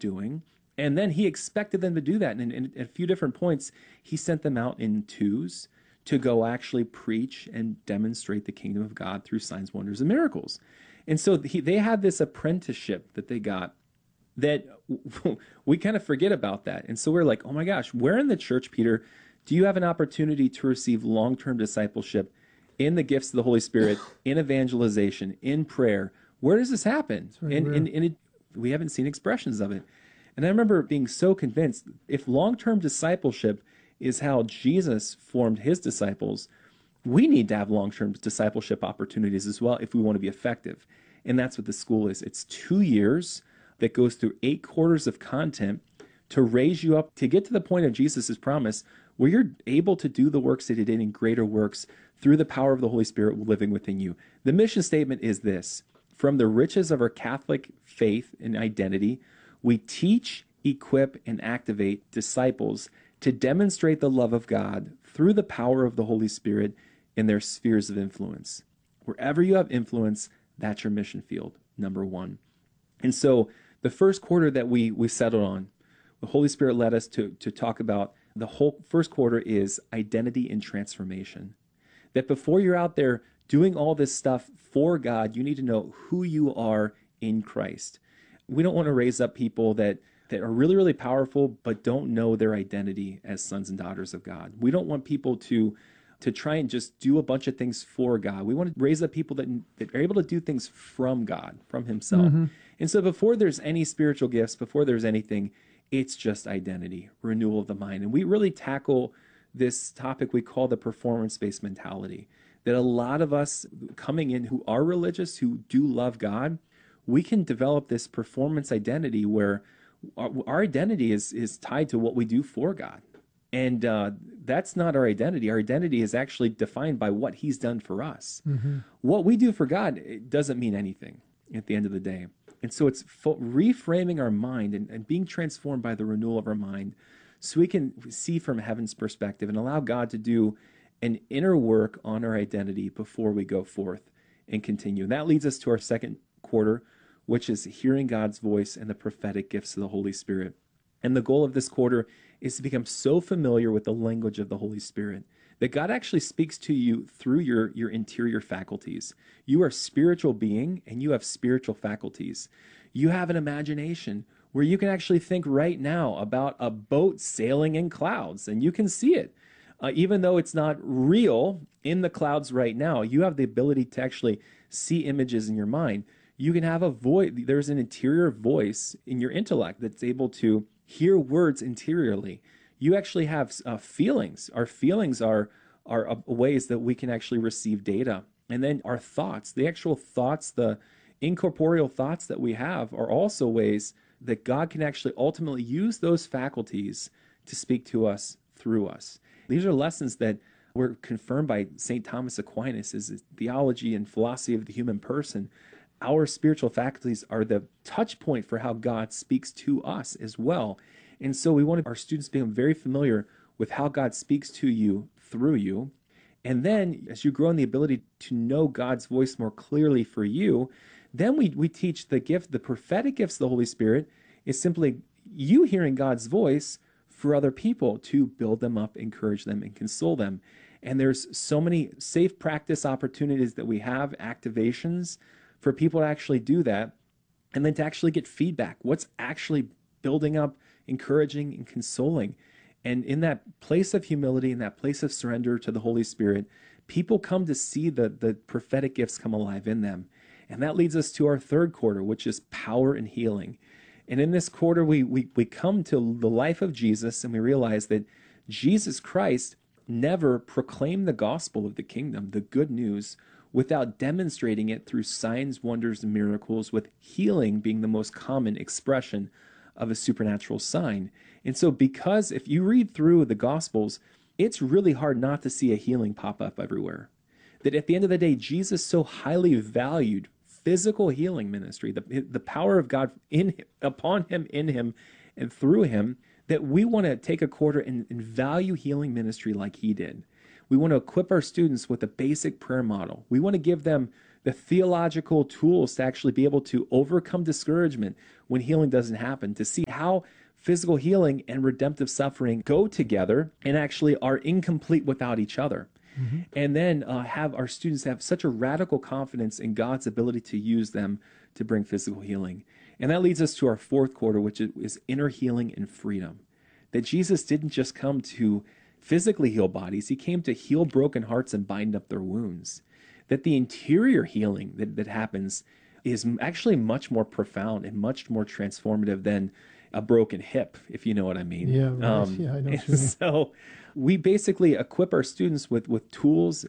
doing. And then he expected them to do that. And in a few different points, he sent them out in twos to go actually preach and demonstrate the kingdom of God through signs, wonders, and miracles. And so they had this apprenticeship that they got that we kind of forget about that. And so we're like, oh my gosh, where in the church, Peter, do you have an opportunity to receive long-term discipleship in the gifts of the Holy Spirit, in evangelization, in prayer? Where does this happen? And we haven't seen expressions of it. And I remember being so convinced, if long-term discipleship is how Jesus formed his disciples, we need to have long-term discipleship opportunities as well if we want to be effective. And that's what the school is. It's 2 years that goes through 8 quarters of content to raise you up to get to the point of Jesus' promise where you're able to do the works that he did in greater works through the power of the Holy Spirit living within you. The mission statement is this: from the riches of our Catholic faith and identity, we teach, equip, and activate disciples to demonstrate the love of God through the power of the Holy Spirit in their spheres of influence. Wherever you have influence, that's your mission field, number one. And so the first quarter that we settled on, the Holy Spirit led us to talk about the whole first quarter is identity and transformation. That before you're out there doing all this stuff for God, you need to know who you are in Christ. We don't want to raise up people that are really, really powerful, but don't know their identity as sons and daughters of God. We don't want people to try and just do a bunch of things for God. We want to raise up people that are able to do things from God, from himself. Mm-hmm. And so before there's any spiritual gifts, before there's anything, it's just identity, renewal of the mind. And we really tackle this topic we call the performance-based mentality, that a lot of us coming in who are religious, who do love God, we can develop this performance identity where our identity is tied to what we do for God. And that's not our identity. Our identity is actually defined by what he's done for us. Mm-hmm. What we do for God, it doesn't mean anything at the end of the day. And so it's reframing our mind and being transformed by the renewal of our mind so we can see from heaven's perspective and allow God to do an inner work on our identity before we go forth and continue. And that leads us to our second quarter, which is hearing God's voice and the prophetic gifts of the Holy Spirit. And the goal of this quarter is to become so familiar with the language of the Holy Spirit that God actually speaks to you through your interior faculties. You are a spiritual being and you have spiritual faculties. You have an imagination where you can actually think right now about a boat sailing in clouds and you can see it. Even though it's not real in the clouds right now, you have the ability to actually see images in your mind. You can have a voice. There's an interior voice in your intellect that's able to hear words interiorly. You actually have feelings. Our feelings are ways that we can actually receive data. And then our thoughts, the actual thoughts, the incorporeal thoughts that we have are also ways that God can actually ultimately use those faculties to speak to us through us. These are lessons that were confirmed by St. Thomas Aquinas, his theology and philosophy of the human person. Our spiritual faculties are the touch point for how God speaks to us as well. And so we want our students to become very familiar with how God speaks to you through you. And then as you grow in the ability to know God's voice more clearly for you, then we teach the gift, the prophetic gifts of the Holy Spirit is simply you hearing God's voice for other people to build them up, encourage them, and console them. And there's so many safe practice opportunities that we have, activations, for people to actually do that, and then to actually get feedback. What's actually building up, encouraging, and consoling? And in that place of humility, in that place of surrender to the Holy Spirit, people come to see the prophetic gifts come alive in them. And that leads us to our third quarter, which is power and healing. And in this quarter, we come to the life of Jesus, and we realize that Jesus Christ never proclaimed the gospel of the kingdom, the good news, without demonstrating it through signs, wonders, and miracles, with healing being the most common expression of a supernatural sign. And so because if you read through the Gospels, it's really hard not to see a healing pop up everywhere. That at the end of the day, Jesus so highly valued physical healing ministry, the power of God upon him, in him, and through him, that we want to take a quarter and value healing ministry like he did. We want to equip our students with a basic prayer model. We want to give them the theological tools to actually be able to overcome discouragement when healing doesn't happen, to see how physical healing and redemptive suffering go together and actually are incomplete without each other. And then have our students have such a radical confidence in God's ability to use them to bring physical healing. And that leads us to our fourth quarter, which is inner healing and freedom. That Jesus didn't just come to physically heal bodies, he came to heal broken hearts and bind up their wounds. That the interior healing that happens is actually much more profound and much more transformative than a broken hip, if you know what I mean. Yeah, right. I know what you mean. So we basically equip our students with tools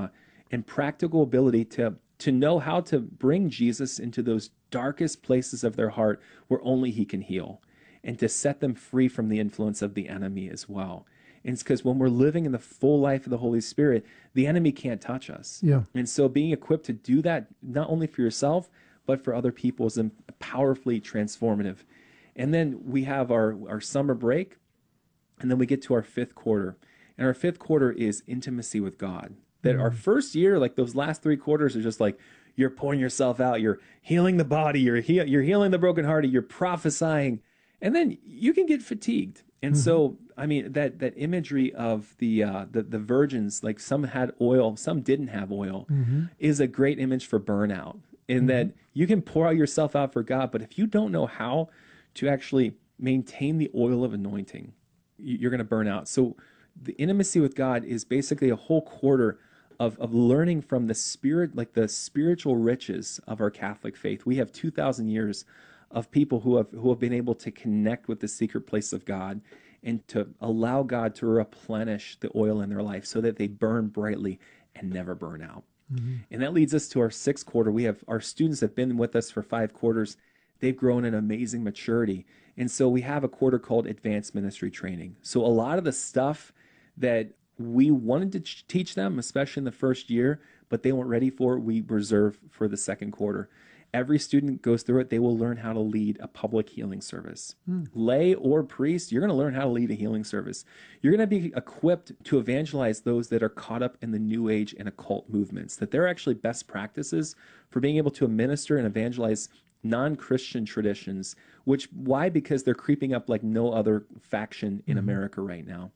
and practical ability to know how to bring Jesus into those darkest places of their heart where only he can heal, and to set them free from the influence of the enemy as well. And it's because when we're living in the full life of the Holy Spirit, the enemy can't touch us. Yeah. And so being equipped to do that, not only for yourself, but for other people, is powerfully transformative. And then we have our summer break, and then we get to our fifth quarter. And our fifth quarter is intimacy with God. That our first year, like those last 3 quarters, are just like you're pouring yourself out, you're healing the body, you're healing the brokenhearted, you're prophesying, and then you can get fatigued. And so, I mean, that imagery of the virgins, like some had oil, some didn't have oil, is a great image for burnout. In that you can pour out yourself out for God, but if you don't know how to actually maintain the oil of anointing, you're going to burn out. So the intimacy with God is basically a whole quarter of learning from the spirit, like the spiritual riches of our Catholic faith. We have 2,000 years of people who have been able to connect with the secret place of God and to allow God to replenish the oil in their life so that they burn brightly and never burn out. And that leads us to our sixth quarter. We have our students have been with us for 5 quarters. They've grown in amazing maturity. And so we have a quarter called advanced ministry training. So a lot of the stuff that we wanted to teach them, especially in the first year, but they weren't ready for, we reserve for the second quarter. Every student goes through it. They will learn how to lead a public healing service. Lay or priest, you're going to learn how to lead a healing service. You're going to be equipped to evangelize those that are caught up in the New Age and occult movements, that they're actually best practices for being able to minister and evangelize non-Christian traditions. Why? Because they're creeping up like no other faction in America right now.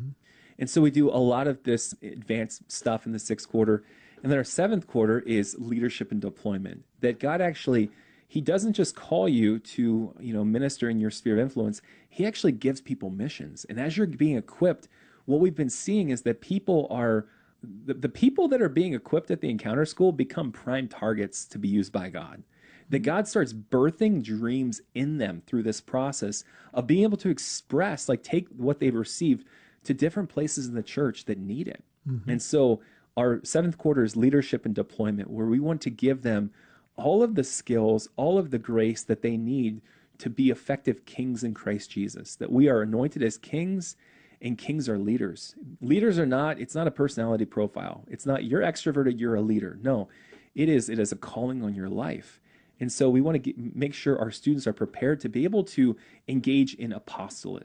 And so we do a lot of this advanced stuff in the sixth quarter. And then our seventh quarter is leadership and deployment. That God actually, he doesn't just call you to, minister in your sphere of influence. He actually gives people missions. And as you're being equipped, what we've been seeing is that people are, the people that are being equipped at the Encounter School become prime targets to be used by God. That God starts birthing dreams in them through this process of being able to express, like take what they've received to different places in the church that need it. And so our seventh quarter is leadership and deployment, where we want to give them all of the skills, all of the grace that they need to be effective kings in Christ Jesus. That we are anointed as kings, and kings are leaders. Leaders are not, it's not a personality profile. It's not you're extroverted, you're a leader. No, it is a calling on your life. And so we want to make sure our students are prepared to be able to engage in apostolate,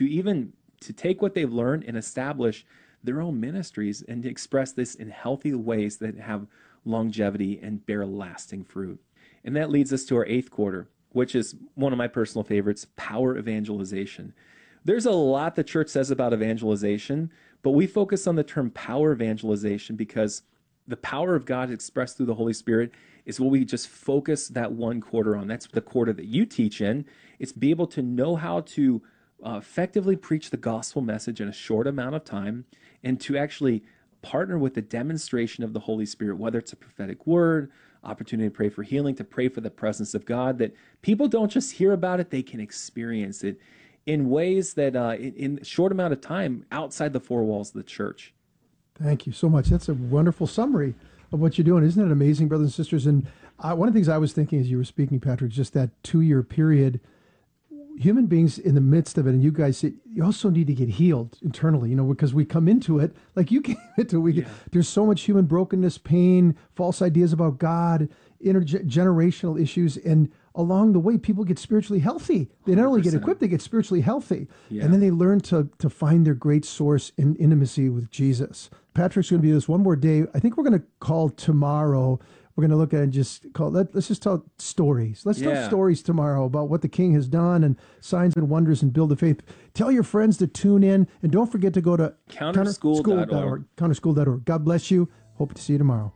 to take what they've learned and establish their own ministries and to express this in healthy ways that have longevity and bear lasting fruit. And that leads us to our eighth quarter, which is one of my personal favorites, power evangelization. There's a lot the church says about evangelization, but we focus on the term power evangelization because the power of God expressed through the Holy Spirit is what we just focus that one quarter on. That's the quarter that you teach in. It's be able to know how to effectively preach the gospel message in a short amount of time, and to actually partner with the demonstration of the Holy Spirit, whether it's a prophetic word, opportunity to pray for healing, to pray for the presence of God, that people don't just hear about it, they can experience it in ways that in a short amount of time outside the 4 walls of the church. Thank you so much. That's a wonderful summary of what you're doing. Isn't it amazing, brothers and sisters? And one of the things I was thinking as you were speaking, Patrick, just that 2-year period, human beings in the midst of it, and you guys say, you also need to get healed internally, because we come into it, like you came into it, there's so much human brokenness, pain, false ideas about God, intergenerational issues, and along the way, people get spiritually healthy. They not only get equipped, they get spiritually healthy. And then they learn to find their great source in intimacy with Jesus. Patrick's going to be with us one more day. I think we're going to call tomorrow we're going to look at and just let's just tell stories. Let's tell stories tomorrow about what the King has done and signs and wonders and build the faith. Tell your friends to tune in, and don't forget to go to counterschool.org. Counterschool.org. God bless you. Hope to see you tomorrow.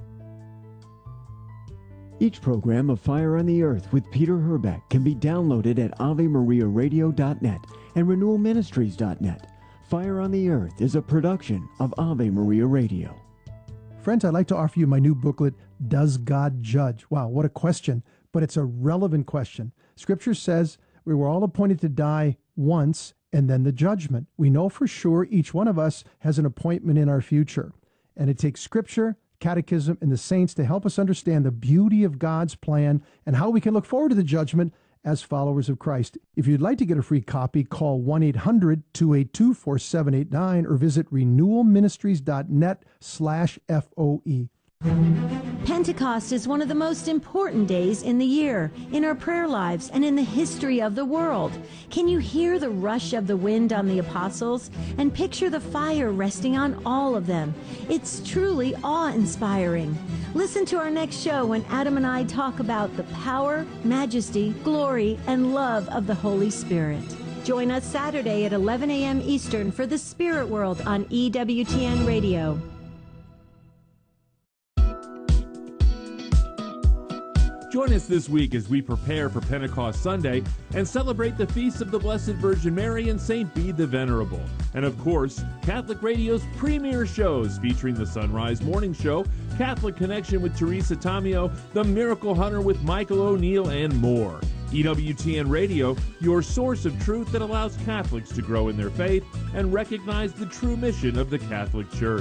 Each program of Fire on the Earth with Peter Herbeck can be downloaded at AveMariaRadio.net and RenewalMinistries.net. Fire on the Earth is a production of Ave Maria Radio. Friends, I'd like to offer you my new booklet, Does God Judge? Wow, what a question, but it's a relevant question. Scripture says we were all appointed to die once and then the judgment. We know for sure each one of us has an appointment in our future. And it takes Scripture, Catechism, and the saints to help us understand the beauty of God's plan and how we can look forward to the judgment as followers of Christ. If you'd like to get a free copy, call 1-800-282-4789 or visit renewalministries.net/FOE. Pentecost is one of the most important days in the year, in our prayer lives, and in the history of the world. Can you hear the rush of the wind on the apostles and picture the fire resting on all of them? It's truly awe-inspiring. Listen to our next show when Adam and I talk about the power, majesty, glory, and love of the Holy Spirit. Join us Saturday at 11 a.m. Eastern for the Spirit World on EWTN Radio. Join us this week as we prepare for Pentecost Sunday and celebrate the feasts of the Blessed Virgin Mary and St. Bede the Venerable. And of course, Catholic Radio's premier shows featuring the Sunrise Morning Show, Catholic Connection with Teresa Tamio, The Miracle Hunter with Michael O'Neill, and more. EWTN Radio, your source of truth that allows Catholics to grow in their faith and recognize the true mission of the Catholic Church.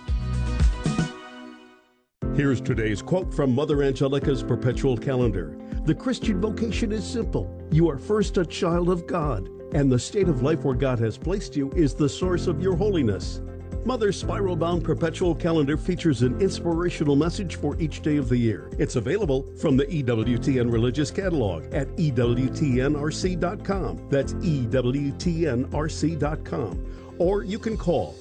Here's today's quote from Mother Angelica's perpetual calendar. The Christian vocation is simple. You are first a child of God, and the state of life where God has placed you is the source of your holiness. Mother's spiral-bound perpetual calendar features an inspirational message for each day of the year. It's available from the EWTN Religious Catalog at EWTNRC.com. That's EWTNRC.com. Or you can call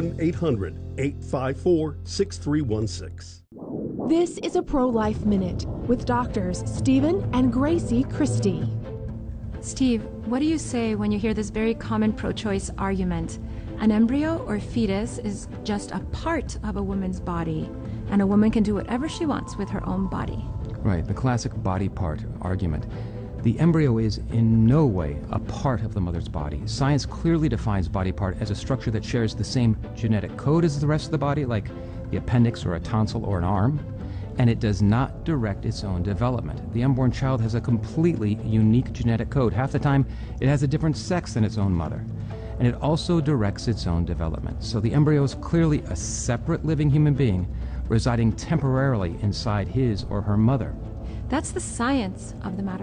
1-800-854-6316. This is a Pro-Life Minute with doctors Stephen and Gracie Christie. Steve, what do you say when you hear this very common pro-choice argument? An embryo or fetus is just a part of a woman's body, and a woman can do whatever she wants with her own body. Right, the classic body part argument. The embryo is in no way a part of the mother's body. Science clearly defines body part as a structure that shares the same genetic code as the rest of the body, like the appendix or a tonsil or an arm, and it does not direct its own development. The unborn child has a completely unique genetic code. Half the time, it has a different sex than its own mother, and it also directs its own development. So the embryo is clearly a separate living human being residing temporarily inside his or her mother. That's the science of the matter.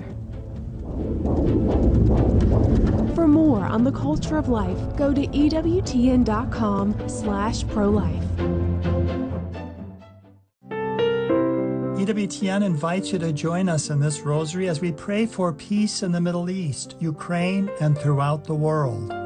For more on the culture of life, go to EWTN.com/prolife. EWTN invites you to join us in this rosary as we pray for peace in the Middle East, Ukraine, and throughout the world.